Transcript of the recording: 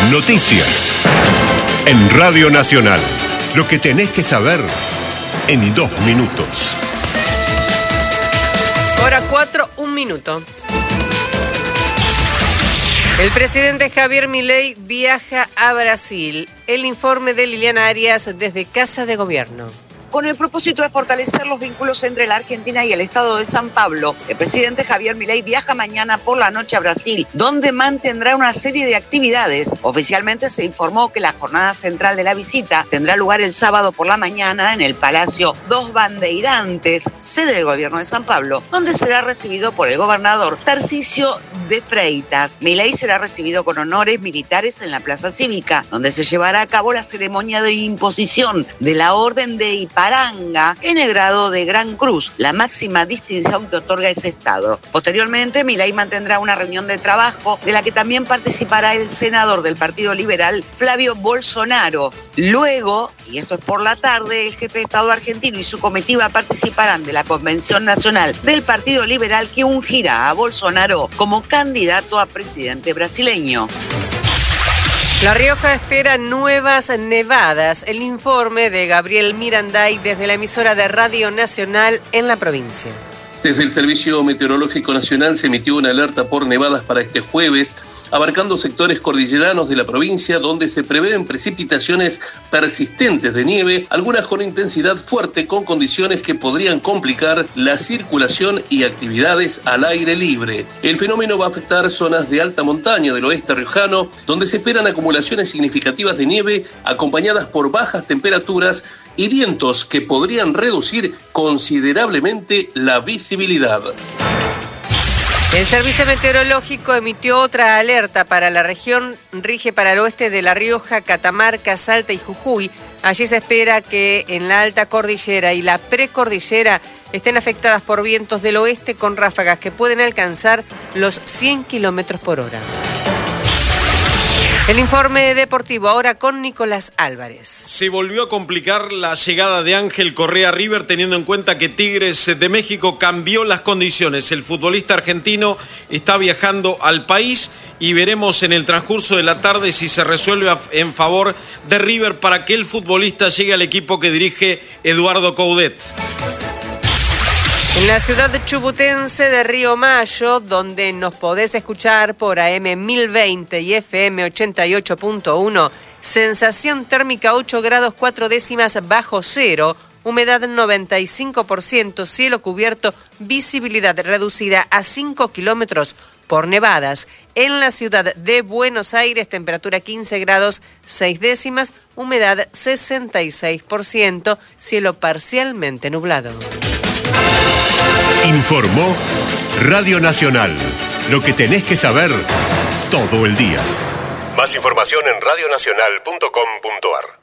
Noticias. En Radio Nacional. Lo que tenés que saber en 2 minutos. Hora 4, 1 minuto. El presidente Javier Milei viaja a Brasil. El informe de Liliana Arias desde Casa de Gobierno. Con el propósito de fortalecer los vínculos entre la Argentina y el Estado de San Pablo, el presidente Javier Milei viaja mañana por la noche a Brasil, donde mantendrá una serie de actividades. Oficialmente se informó que la jornada central de la visita tendrá lugar el sábado por la mañana en el Palacio Dos Bandeirantes, sede del gobierno de San Pablo, donde será recibido por el gobernador Tarcísio de Freitas. Milei será recibido con honores militares en la Plaza Cívica, donde se llevará a cabo la ceremonia de imposición de la Orden de Ipiranga en el grado de Gran Cruz, la máxima distinción que otorga ese estado. Posteriormente, Milei mantendrá una reunión de trabajo de la que también participará el senador del Partido Liberal, Flavio Bolsonaro. Luego, y esto es por la tarde, el jefe de Estado argentino y su comitiva participarán de la Convención Nacional del Partido Liberal que ungirá a Bolsonaro como candidato a presidente brasileño. La Rioja espera nuevas nevadas. El informe de Gabriel Miranday desde la emisora de Radio Nacional en la provincia. Desde el Servicio Meteorológico Nacional se emitió una alerta por nevadas para este jueves, abarcando sectores cordilleranos de la provincia donde se prevén precipitaciones persistentes de nieve, algunas con intensidad fuerte con condiciones que podrían complicar la circulación y actividades al aire libre. El fenómeno va a afectar zonas de alta montaña del oeste riojano, donde se esperan acumulaciones significativas de nieve acompañadas por bajas temperaturas y vientos que podrían reducir considerablemente la visibilidad. El Servicio Meteorológico emitió otra alerta para la región, rige para el oeste de La Rioja, Catamarca, Salta y Jujuy. Allí se espera que en la alta cordillera y la precordillera estén afectadas por vientos del oeste con ráfagas que pueden alcanzar los 100 kilómetros por hora. El informe deportivo ahora con Nicolás Álvarez. Se volvió a complicar la llegada de Ángel Correa a River, teniendo en cuenta que Tigres de México cambió las condiciones. El futbolista argentino está viajando al país y veremos en el transcurso de la tarde si se resuelve en favor de River para que el futbolista llegue al equipo que dirige Eduardo Coudet. En la ciudad chubutense de Río Mayo, donde nos podés escuchar por AM 1020 y FM 88.1, sensación térmica 8 grados 4 décimas bajo cero, humedad 95%, cielo cubierto, visibilidad reducida a 5 kilómetros por nevadas. En la ciudad de Buenos Aires, temperatura 15 grados 6 décimas, humedad 66%, cielo parcialmente nublado. Informó Radio Nacional. Lo que tenés que saber todo el día. Más información en radionacional.com.ar.